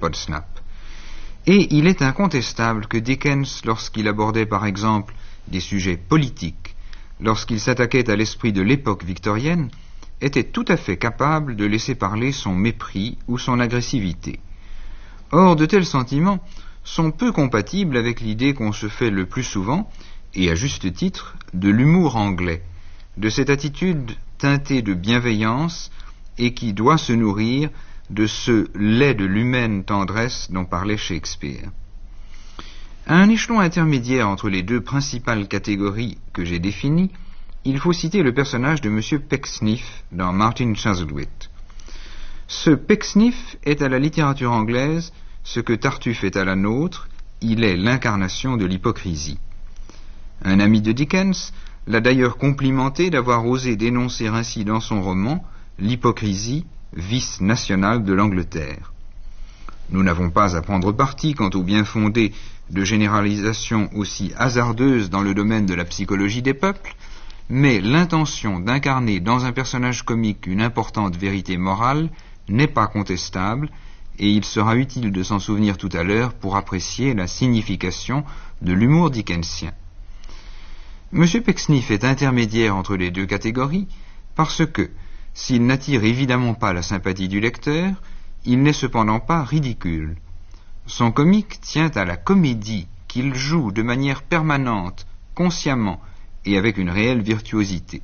Podsnap. Et il est incontestable que Dickens, lorsqu'il abordait par exemple des sujets politiques, lorsqu'il s'attaquait à l'esprit de l'époque victorienne, était tout à fait capable de laisser parler son mépris ou son agressivité. Or, de tels sentiments sont peu compatibles avec l'idée qu'on se fait le plus souvent, et à juste titre, de l'humour anglais, de cette attitude teintée de bienveillance et qui doit se nourrir de ce lait de l'humaine tendresse dont parlait Shakespeare. À un échelon intermédiaire entre les deux principales catégories que j'ai définies, il faut citer le personnage de M. Pecksniff dans Martin Chuzzlewit. Ce Pecksniff est à la littérature anglaise ce que Tartuffe est à la nôtre, il est l'incarnation de l'hypocrisie. Un ami de Dickens l'a d'ailleurs complimenté d'avoir osé dénoncer ainsi dans son roman l'hypocrisie, vice national de l'Angleterre. Nous n'avons pas à prendre parti quant au bien fondé de généralisations aussi hasardeuses dans le domaine de la psychologie des peuples, mais l'intention d'incarner dans un personnage comique une importante vérité morale n'est pas contestable, et il sera utile de s'en souvenir tout à l'heure pour apprécier la signification de l'humour dickensien. M. Pecksniff est intermédiaire entre les deux catégories parce que, s'il n'attire évidemment pas la sympathie du lecteur, il n'est cependant pas ridicule. Son comique tient à la comédie qu'il joue de manière permanente, consciemment et avec une réelle virtuosité.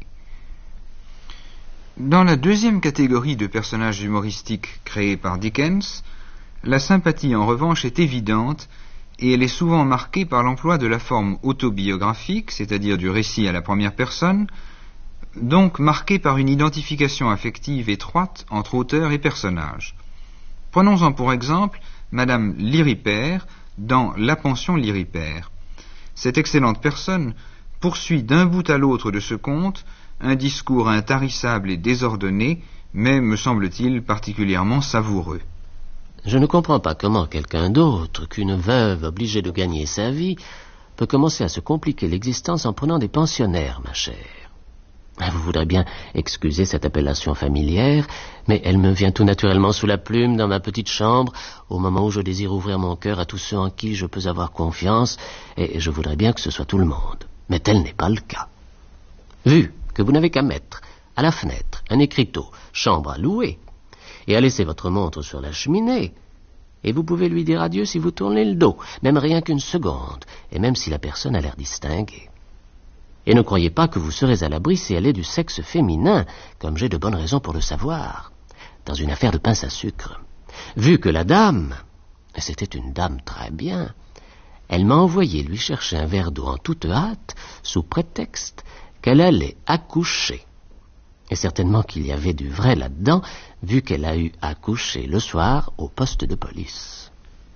Dans la deuxième catégorie de personnages humoristiques créés par Dickens, la sympathie en revanche est évidente et elle est souvent marquée par l'emploi de la forme autobiographique, c'est-à-dire du récit à la première personne, donc marquée par une identification affective étroite entre auteur et personnage. Prenons-en pour exemple Madame Lirriper dans La pension Lirriper. Cette excellente personne poursuit d'un bout à l'autre de ce conte un discours intarissable et désordonné, mais, me semble-t-il, particulièrement savoureux. Je ne comprends pas comment quelqu'un d'autre qu'une veuve obligée de gagner sa vie peut commencer à se compliquer l'existence en prenant des pensionnaires, ma chère. Vous voudrez bien excuser cette appellation familière, mais elle me vient tout naturellement sous la plume dans ma petite chambre, au moment où je désire ouvrir mon cœur à tous ceux en qui je peux avoir confiance, et je voudrais bien que ce soit tout le monde. Mais tel n'est pas le cas. Vu que vous n'avez qu'à mettre à la fenêtre un écriteau « chambre à louer » et à laisser votre montre sur la cheminée, et vous pouvez lui dire adieu si vous tournez le dos, même rien qu'une seconde, et même si la personne a l'air distinguée. Et ne croyez pas que vous serez à l'abri si elle est du sexe féminin, comme j'ai de bonnes raisons pour le savoir, dans une affaire de pince à sucre. Vu que la dame, et c'était une dame très bien, elle m'a envoyé lui chercher un verre d'eau en toute hâte, sous prétexte qu'elle allait accoucher. Et certainement qu'il y avait du vrai là-dedans, vu qu'elle a eu à coucher le soir au poste de police.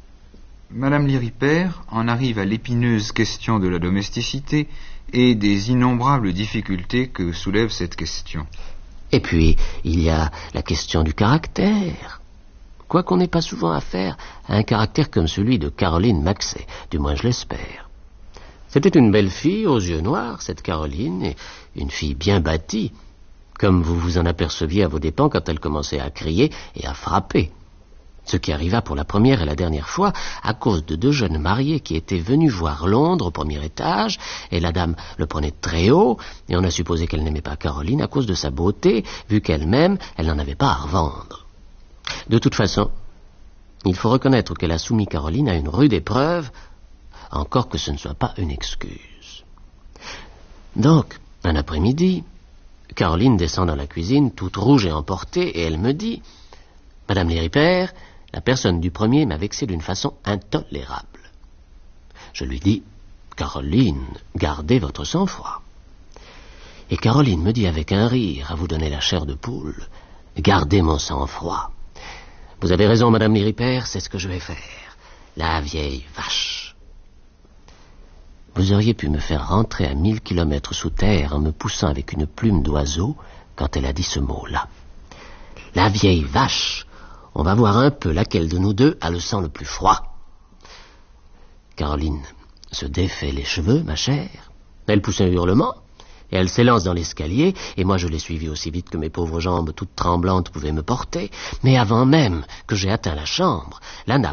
Madame Lirriper en arrive à l'épineuse question de la domesticité et des innombrables difficultés que soulève cette question. Et puis, il y a la question du caractère. Quoiqu'on n'ait pas souvent affaire à un caractère comme celui de Caroline Maxey, du moins je l'espère. C'était une belle fille aux yeux noirs, cette Caroline, et une fille bien bâtie, comme vous vous en aperceviez à vos dépens quand elle commençait à crier et à frapper. Ce qui arriva pour la première et la dernière fois à cause de deux jeunes mariés qui étaient venus voir Londres au premier étage, et la dame le prenait très haut, et on a supposé qu'elle n'aimait pas Caroline à cause de sa beauté, vu qu'elle-même, elle n'en avait pas à revendre. De toute façon, il faut reconnaître qu'elle a soumis Caroline à une rude épreuve, encore que ce ne soit pas une excuse. Donc, un après-midi, Caroline descend dans la cuisine, toute rouge et emportée, et elle me dit « Madame Lirriper, la personne du premier m'a vexé d'une façon intolérable. » Je lui dis « Caroline, gardez votre sang-froid. » Et Caroline me dit avec un rire, à vous donner la chair de poule, « Gardez mon sang-froid. » Vous avez raison, Madame Lirriper, c'est ce que je vais faire. La vieille vache. Vous auriez pu me faire rentrer à 1000 kilomètres sous terre en me poussant avec une plume d'oiseau quand elle a dit ce mot-là. La vieille vache. On va voir un peu laquelle de nous deux a le sang le plus froid. Caroline se défait les cheveux, ma chère. Elle pousse un hurlement, et elle s'élance dans l'escalier, et moi je l'ai suivie aussi vite que mes pauvres jambes toutes tremblantes pouvaient me porter. Mais avant même que j'aie atteint la chambre, la nappe